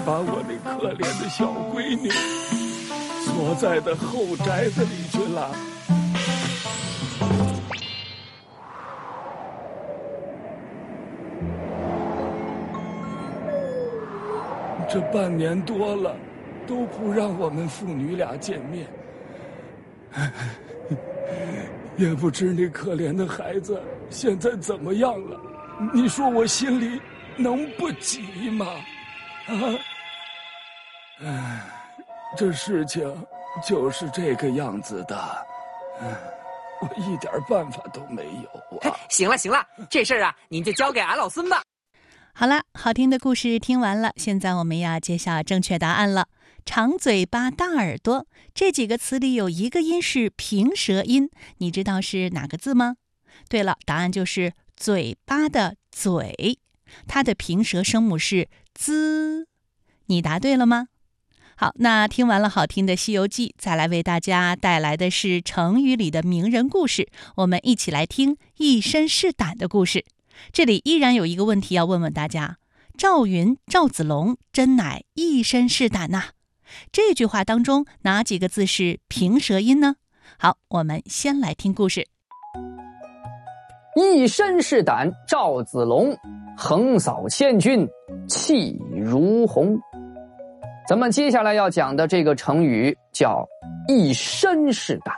把我那可怜的小闺女锁在的后宅子里去了。这半年多了，都不让我们父女俩见面，也不知那可怜的孩子现在怎么样了。你说我心里能不急吗？这事情就是这个样子的，我一点办法都没有啊。 行了，这事儿啊，您就交给俺老孙吧。 好了，好听的故事听完了，现在我们要揭晓正确答案了。长嘴巴大耳朵这几个词里有一个音是平舌音，你知道是哪个字吗？对了，答案就是嘴巴的嘴，它的平舌声母是滋。你答对了吗？好，那听完了好听的《西游记》，再来为大家带来的是成语里的名人故事，我们一起来听一身是胆的故事。这里依然有一个问题要问问大家，赵云、赵子龙真乃一身是胆呐，这句话当中哪几个字是平舌音呢？好，我们先来听故事。 一身是胆赵子龙，横扫千军气如虹。咱们接下来要讲的这个成语叫一身是胆。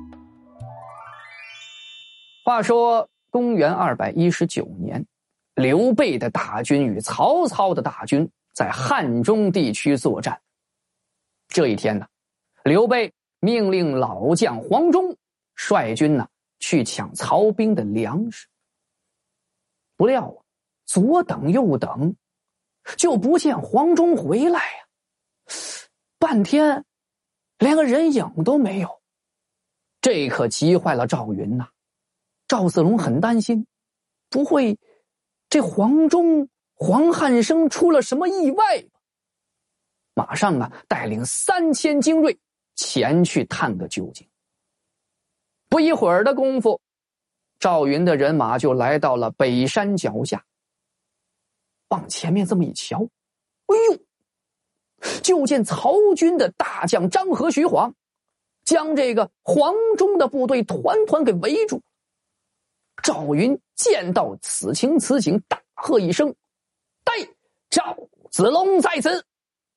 话说公元219年，刘备的大军与曹操的大军在汉中地区作战。这一天呢，刘备命令老将黄忠率军呢去抢曹兵的粮食。不料啊，左等右等，就不见黄忠回来呀。半天连个人影都没有，这可急坏了赵云呐。赵子龙很担心，不会这黄忠、黄汉升出了什么意外吧？马上啊，带领3000精锐前去探个究竟。不一会儿的功夫，赵云的人马就来到了北山脚下。往前面这么一瞧，哎呦，就见曹军的大将张合、徐晃将这个黄忠的部队团团给围住。赵云见到此情此景，大喝一声：“待赵子龙在此！”